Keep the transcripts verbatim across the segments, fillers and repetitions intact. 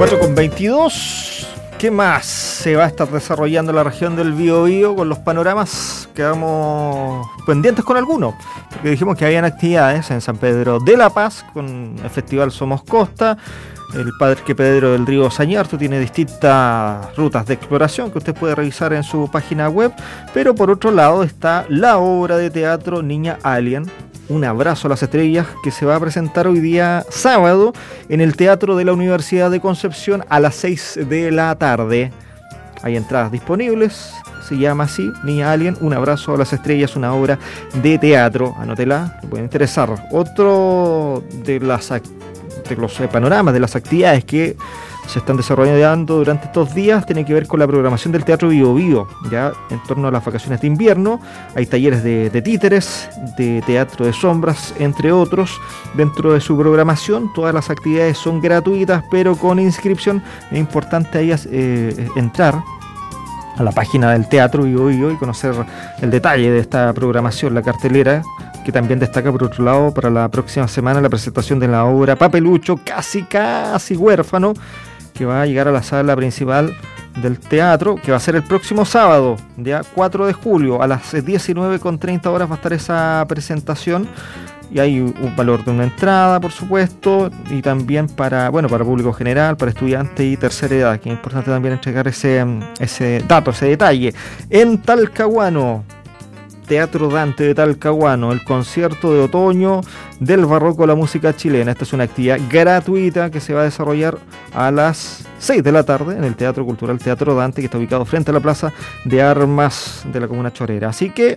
cuatro con veintidós. ¿Qué más se va a estar desarrollando en la región del Biobío con los panoramas? Quedamos pendientes con algunos, porque dijimos que habían actividades en San Pedro de la Paz con el Festival Somos Costa. El Parque Pedro del Río Sañarto tiene distintas rutas de exploración que usted puede revisar en su página web, pero por otro lado está la obra de teatro Niña Alien, Un abrazo a las estrellas, que se va a presentar hoy día sábado en el Teatro de la Universidad de Concepción a las seis de la tarde. Hay entradas disponibles, se llama así, Niña Alien, Un abrazo a las estrellas, una obra de teatro. Anótela, le puede interesar. Otro de las actividades, de los panoramas de las actividades que se están desarrollando durante estos días tiene que ver con la programación del Teatro Biobío, ya en torno a las vacaciones de invierno. Hay talleres de, de títeres, de teatro de sombras, entre otros, dentro de su programación. Todas las actividades son gratuitas, pero con inscripción. Es importante ahí eh, entrar a la página del Teatro Biobío y conocer el detalle de esta programación, la cartelera, que también destaca por otro lado para la próxima semana la presentación de la obra Papelucho, casi casi huérfano, que va a llegar a la sala principal del teatro, que va a ser el próximo sábado, día cuatro de julio, a las diecinueve con treinta horas va a estar esa presentación. Y hay un valor de una entrada, por supuesto, y también para, bueno, para público general, para estudiantes y tercera edad, que es importante también entregar ese, ese dato, ese detalle. En Talcahuano, Teatro Dante de Talcahuano, el concierto de otoño del barroco a la música chilena. Esta es una actividad gratuita que se va a desarrollar a las seis de la tarde en el Teatro Cultural Teatro Dante, que está ubicado frente a la Plaza de Armas de la Comuna Chorera. Así que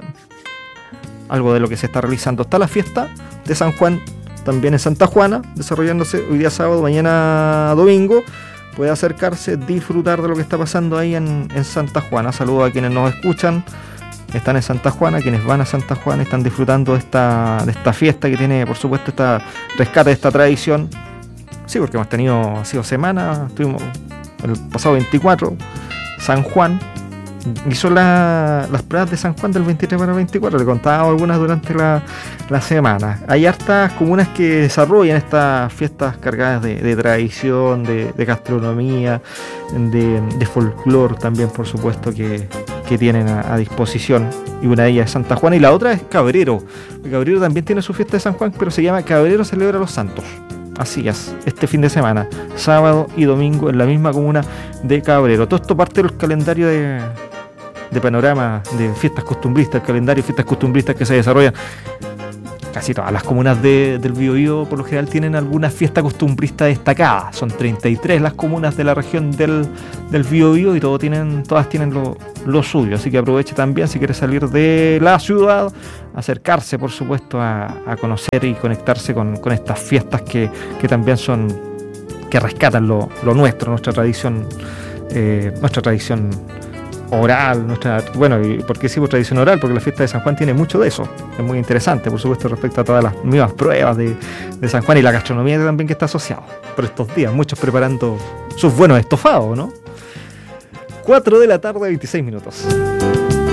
algo de lo que se está realizando. Está la fiesta de San Juan también en Santa Juana, desarrollándose hoy día sábado, mañana domingo. Puede acercarse, disfrutar de lo que está pasando ahí en, en Santa Juana. Saludos a quienes nos escuchan, están en Santa Juana, quienes van a Santa Juana están disfrutando de esta, de esta fiesta que tiene, por supuesto, esta rescate de esta tradición. Sí, porque hemos tenido, ha sido semana, estuvimos el pasado veinticuatro, San Juan. Hizo la, las pruebas de San Juan del veintitrés para el veinticuatro, le contaba algunas durante la, la semana. Hay hartas comunas que desarrollan estas fiestas cargadas de, de tradición, de, de gastronomía, de, de folclore también, por supuesto, que, que tienen a, a disposición. Y una de ellas es Santa Juana y la otra es Cabrero. Cabrero también tiene su fiesta de San Juan, pero se llama Cabrero Celebra a los Santos. Así es, este fin de semana, sábado y domingo, en la misma comuna de Cabrero. Todo esto parte del calendario de... de panorama de fiestas costumbristas, el calendario de fiestas costumbristas que se desarrollan. Casi todas las comunas de, del Biobío por lo general tienen alguna fiesta costumbrista destacada. Son treinta y tres las comunas de la región del, del Biobío y todo tienen, todas tienen lo, lo suyo. Así que aproveche también, si quiere salir de la ciudad, acercarse por supuesto a, a conocer y conectarse con, con estas fiestas que, que también son, que rescatan lo, lo nuestro, nuestra tradición, eh, nuestra tradición oral, nuestra, bueno, ¿y por qué decimos tradición oral? Porque la fiesta de San Juan tiene mucho de eso, es muy interesante, por supuesto, respecto a todas las nuevas pruebas de, de San Juan y la gastronomía también que está asociada por estos días, muchos preparando sus buenos estofados, ¿no? cuatro de la tarde, veintiséis minutos.